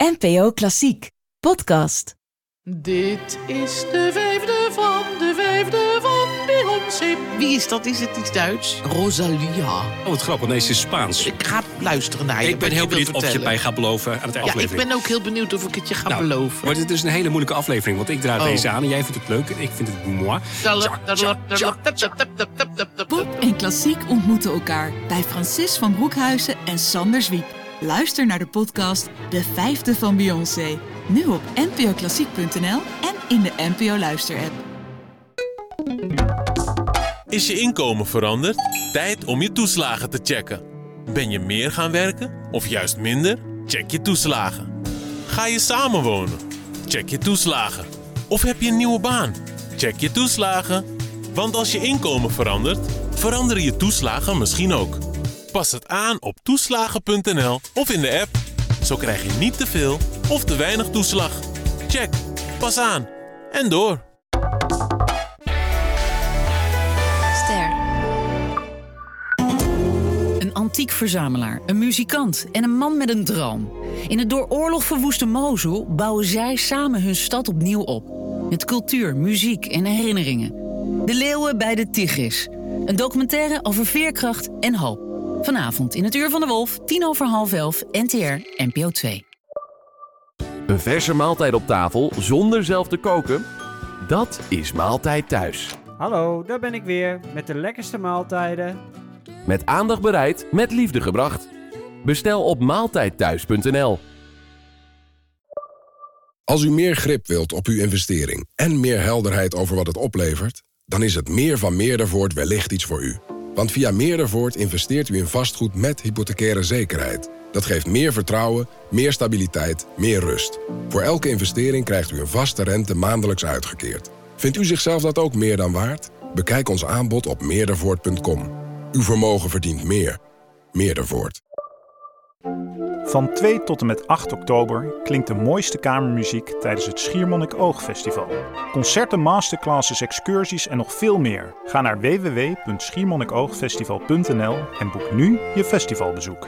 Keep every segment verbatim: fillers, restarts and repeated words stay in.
N P O Klassiek podcast. Dit is de vijfde van de vijfde van Beyoncé. Wie is dat? Is het iets Duits? Rosalia. Oh, wat grappig. Nee, ze is Spaans. Ik ga luisteren naar je. Ik ben wat heel je benieuwd wilt of je vertellen. mij gaat beloven aan het Ja, aflevering. ik ben ook heel benieuwd of ik het je ga Nou, beloven. maar dit is een hele moeilijke aflevering, want ik draai Oh. deze aan en jij vindt het leuk en ik vind het moi. Pop en klassiek ontmoeten elkaar bij Francis van Broekhuizen en Sander Zwiep. Luister naar de podcast De Vijfde van Beyoncé. Nu op n p o klassiek punt n l en in de N P O Luister-app. Is je inkomen veranderd? Tijd om je toeslagen te checken. Ben je meer gaan werken of juist minder? Check je toeslagen. Ga je samenwonen? Check je toeslagen. Of heb je een nieuwe baan? Check je toeslagen. Want als je inkomen verandert, veranderen je toeslagen misschien ook. Pas het aan op toeslagen punt n l of in de app. Zo krijg je niet te veel of te weinig toeslag. Check. Pas aan. En door. Een antiek verzamelaar, een muzikant en een man met een droom. In het door oorlog verwoeste Mosul bouwen zij samen hun stad opnieuw op. Met cultuur, muziek en herinneringen. De leeuwen bij de Tigris. Een documentaire over veerkracht en hoop. Vanavond in het Uur van de Wolf, tien over half elf, N T R, N P O twee. Een verse maaltijd op tafel zonder zelf te koken? Dat is Maaltijd Thuis. Hallo, daar ben ik weer met de lekkerste maaltijden. Met aandacht bereid, met liefde gebracht. Bestel op maaltijdthuis punt n l. Als u meer grip wilt op uw investering en meer helderheid over wat het oplevert, dan is het meer van Meerdervoort wellicht iets voor u. Want via Meerdervoort investeert u in vastgoed met hypothecaire zekerheid. Dat geeft meer vertrouwen, meer stabiliteit, meer rust. Voor elke investering krijgt u een vaste rente maandelijks uitgekeerd. Vindt u zichzelf dat ook meer dan waard? Bekijk ons aanbod op meerdervoort punt com. Uw vermogen verdient meer. Meerdervoort. Van twee tot en met acht oktober klinkt de mooiste kamermuziek tijdens het Schiermonnikoog-festival. Concerten, masterclasses, excursies en nog veel meer. Ga naar w w w punt schiermonnikoogfestival punt n l en boek nu je festivalbezoek.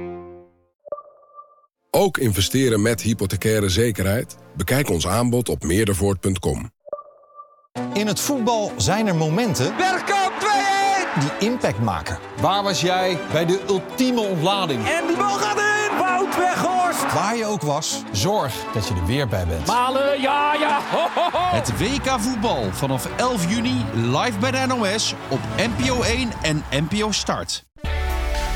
Ook investeren met hypothecaire zekerheid? Bekijk ons aanbod op meerdervoort punt com. In het voetbal zijn er momenten Bergkamp twee-een! die impact maken. Waar was jij bij de ultieme ontlading? En die bal gaat in! Wout Weghorst! Waar je ook was, zorg dat je er weer bij bent. Malen, ja, ja! Ho, ho, ho. Het W K voetbal vanaf elf juni live bij de N O S op N P O één en N P O Start.